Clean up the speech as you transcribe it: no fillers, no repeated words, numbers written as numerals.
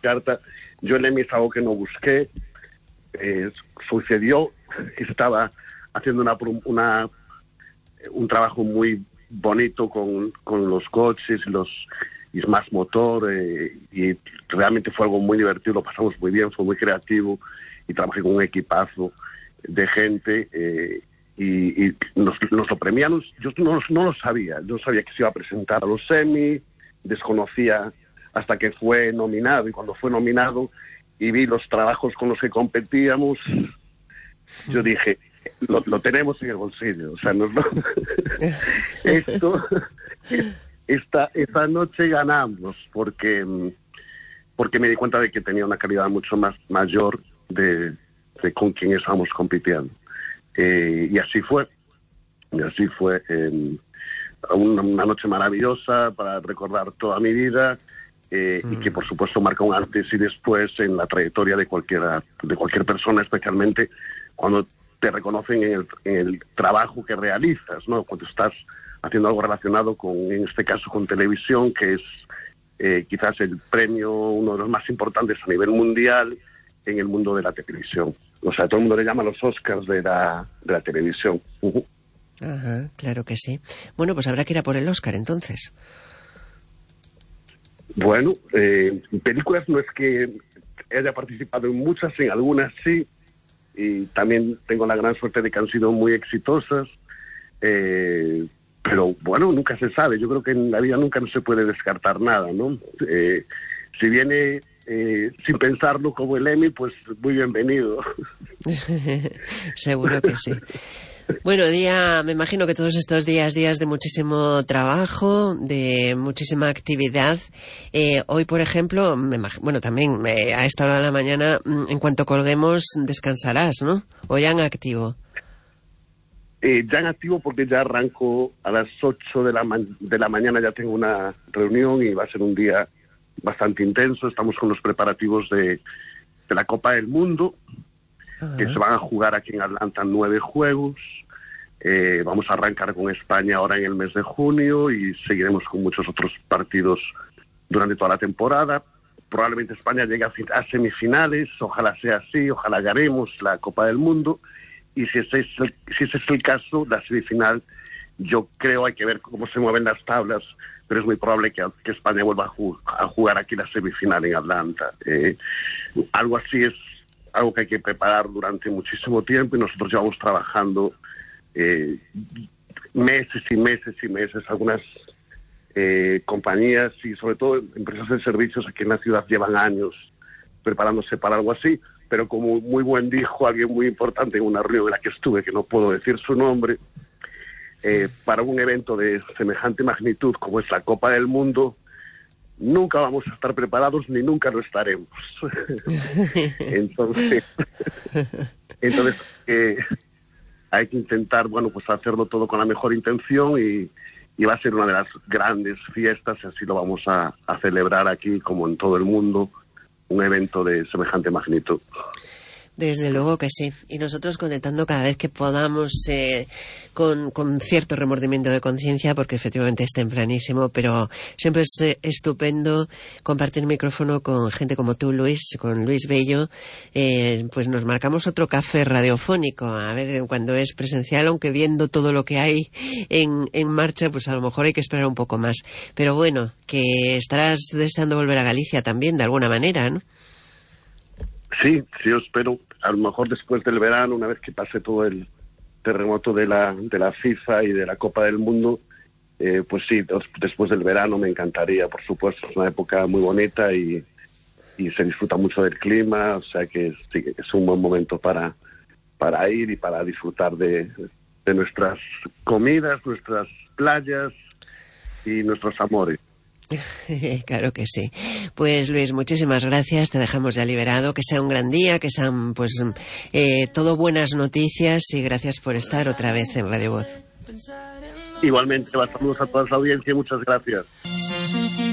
carta. Yo el Emmy es algo que no busqué. Sucedió que estaba haciendo un trabajo muy bonito con los coches y Smash Motor, y realmente fue algo muy divertido, lo pasamos muy bien, fue muy creativo, y trabajé con un equipazo de gente, y nos lo premiaron. Yo no lo sabía, yo sabía que se iba a presentar a los Emmy, desconocía hasta que fue nominado, y cuando fue nominado y vi los trabajos con los que competíamos, yo dije, lo tenemos en el bolsillo, o sea, esta noche ganamos, porque me di cuenta de que tenía una calidad mucho más mayor de con quien estábamos compitiendo. Y así fue una noche maravillosa para recordar toda mi vida, y que por supuesto marca un antes y después en la trayectoria de cualquier persona, especialmente cuando te reconocen en el trabajo que realizas, ¿no? Cuando estás haciendo algo relacionado en este caso con televisión, que es quizás el premio, uno de los más importantes a nivel mundial en el mundo de la televisión. O sea, todo el mundo le llama los Oscars de la televisión. Ajá, claro que sí. Bueno, pues habrá que ir a por el Oscar entonces. Bueno, películas no es que haya participado en muchas, en algunas sí, y también tengo la gran suerte de que han sido muy exitosas, pero bueno, nunca se sabe. Yo creo que en la vida nunca no se puede descartar nada, ¿no? Si viene sin pensarlo como el Emmy, pues muy bienvenido. Seguro que sí. Bueno, me imagino que todos estos días de muchísimo trabajo, de muchísima actividad. Hoy, por ejemplo, también a esta hora de la mañana, en cuanto colguemos, descansarás, ¿no? ¿O ya en activo? Ya en activo, porque ya arranco a las 8 de la mañana, ya tengo una reunión y va a ser un día bastante intenso. Estamos con los preparativos de la Copa del Mundo, que se van a jugar aquí en Atlanta 9 juegos. Vamos a arrancar con España ahora en el mes de junio y seguiremos con muchos otros partidos durante toda la temporada. Probablemente España llegue a semifinales, ojalá sea así, ojalá ganemos la Copa del Mundo, y si ese es el caso, la semifinal, yo creo, hay que ver cómo se mueven las tablas, pero es muy probable que España vuelva a jugar aquí la semifinal en Atlanta. Algo así es algo que hay que preparar durante muchísimo tiempo, y nosotros llevamos trabajando meses y meses y meses. Algunas compañías y sobre todo empresas de servicios aquí en la ciudad llevan años preparándose para algo así, pero como muy buen dijo alguien muy importante en una reunión en la que estuve, que no puedo decir su nombre, para un evento de semejante magnitud como es la Copa del Mundo, nunca vamos a estar preparados ni nunca lo estaremos. Entonces hay que intentar, pues hacerlo todo con la mejor intención, y va a ser una de las grandes fiestas, y así lo vamos a celebrar aquí como en todo el mundo, un evento de semejante magnitud. Desde luego que sí. Y nosotros conectando cada vez que podamos, con cierto remordimiento de conciencia, porque efectivamente es tempranísimo, pero siempre es estupendo compartir micrófono con gente como tú, Luis, con Luis Bello. Pues nos marcamos otro café radiofónico. A ver, cuando es presencial, aunque viendo todo lo que hay en marcha, pues a lo mejor hay que esperar un poco más. Pero bueno, que estarás deseando volver a Galicia también, de alguna manera, ¿no? Sí, yo espero, a lo mejor después del verano, una vez que pase todo el terremoto de la FIFA y de la Copa del Mundo, pues sí, después del verano me encantaría, por supuesto. Es una época muy bonita y se disfruta mucho del clima, o sea que sí, es un buen momento para ir y para disfrutar de nuestras comidas, nuestras playas y nuestros amores. Claro que sí. Pues Luis, muchísimas gracias, te dejamos ya liberado, que sea un gran día, que sean todo buenas noticias, y gracias por estar otra vez en Radio Voz. Igualmente, saludos a toda la audiencia y muchas gracias.